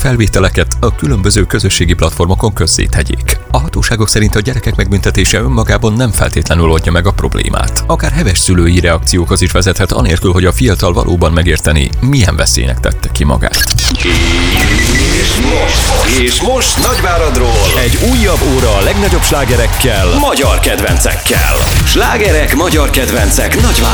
felvételeket a különböző közösségi platformokon közzétegyék. A hatóságok szerint a gyerekek megbüntetése önmagában nem feltétlenül oldja meg a problémát. Akár heves szülői reakciókhoz is vezethet, anélkül, hogy a fiatal valóban megérteni, milyen veszélynek tette ki magát. És most Nagyváradról egy újabb óra a legnagyobb slágerekkel, magyar kedvencekkel. Slágerek, magyar kedvencek Nagyvárad.